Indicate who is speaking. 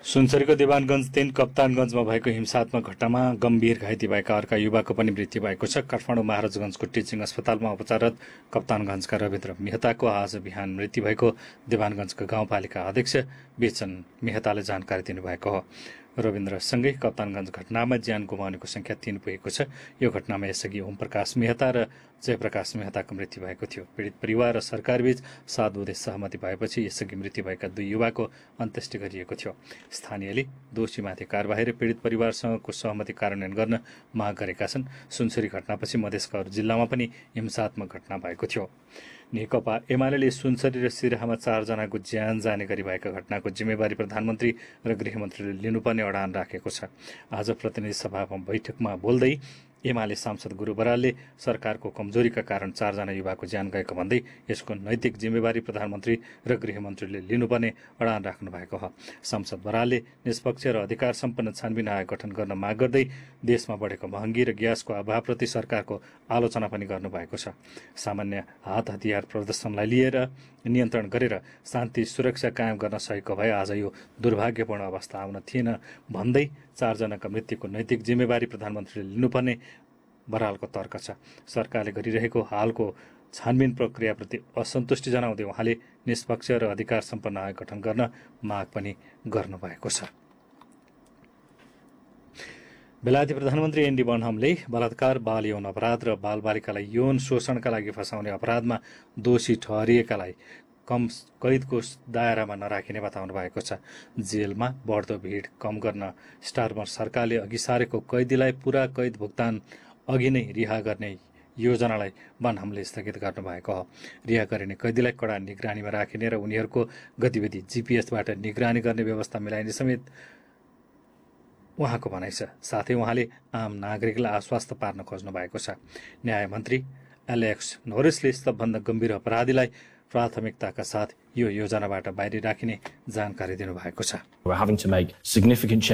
Speaker 1: सुनसरीको देवानगञ्ज 3 कप्तानगञ्जमा भएको हिंसात्मक घटनामा गम्भीर घाइते भएका अर्का युवाको पनि मृत्यु भएको छ। काठमाडौँ महाराजगञ्जको टिचिङ अस्पतालमा उपचाररत कप्तानगञ्जका रविन्द्र मेहताको आज बिहान मृत्यु भएको देवानगञ्जको गाउँपालिका अध्यक्ष बेचन मेहताले जानकारी दिनुभएको हो। रविन्द्रसँगै कप्तानगञ्ज घटनामा ज्यान गुमाउनेको संख्या 3 पुगेको छ। यो घटनामा यसअघि ओमप्रकाश मेहता र जयप्रकाश मेहताको मृत्यु भएको थियो। पीडित परिवार र सरकारबीच 7 बुँदे सहमति भएपछि यसअघि मृत्यु भएका 2 युवाको अन्त्येष्टि गरिएको थियो। स्थानीयले दोषीमाथि कारबाही र पीडित परिवारसँगको सहमति कार्यान्वयन गर्न माग गरेका छन्। सुनसरी घटनापछि मधेसका अरू जिल्लामा पनि हिंसात्मक घटना भएको थियो। नेकपा एमाले सुनसरी र सिराहामा 4 जनाको ज्यान जाने गरी भएका घटनाको जिम्मेवारी प्रधानमन्त्री र गृहमन्त्रीले लिनुपर्ने अडान राखेको छ। आज प्रतिनिधि सभामा बैठकमा बोल्दै एमाले सांसद गुरु बरालले सरकारको कमजोरीका कारण 4 जना युवाको ज्यान गएको भन्दै यसको नैतिक जिम्मेवारी प्रधानमन्त्री र गृहमन्त्रीले लिनुपर्ने अडान राख्नु भएको हो। सांसद बरालले निष्पक्ष र अधिकार सम्पन्न छानबिन आयोग गठन गर्न माग गर्दै देशमा बढेको महँगी र ग्यासको अभावप्रति सरकारको आलोचना पनि गर्नुभएको छ। सामान्य हात हतियार प्रदर्शनलाई लिएर नियन्त्रण गरेर शान्ति सुरक्षा कायम गर्न सकेको भए आज यो दुर्भाग्यपूर्ण अवस्था आउन थिएन भन्दै 4 जनाका मृत्युको नैतिक जिम्मेवारी प्रधानमन्त्रीले लिनुपर्ने बरालको तर्क छ। सरकारले गरिरहेको हालको छानबिन प्रक्रियाप्रति असन्तुष्टि जनाउँदै उहाँले निष्पक्ष र अधिकार सम्पन्न आयोग गठन गर्न माग पनि गर्नुभएको छ। बेलायती प्रधानमन्त्री एन्डी बर्नहमले बलात्कार, बाल यौन अपराध र बालबालिकालाई यौन शोषणका लागि फसाउने अपराधमा दोषी ठहरिएकालाई कम कैदको दायरामा नराखिने बताउनु भएको छ। जेलमा बढ्दो भिड कम गर्न स्टारमर सरकारले अघि सारेको कैदीलाई पूरा कैद भुक्तान अघि नै रिहा गर्ने योजनालाई बर्नहमले स्थगित गर्नुभएको हो। रिहा गरिने कैदीलाई कडा निगरानीमा राखिने र उनीहरूको गतिविधि जीपीएसबाट निगरानी गर्ने व्यवस्था मिलाइने समेत उहाँको भनाइ छ। साथै उहाँले आम नागरिकलाई आश्वस्त पार्न खोज्नु भएको छ। न्यायमन्त्री एलेक्स नोरिसले सबभन्दा गम्भीर अपराधीलाई प्राथमिकताका साथ यो योजनाबाट बाहिर राखिने जानकारी दिनुभएको छ।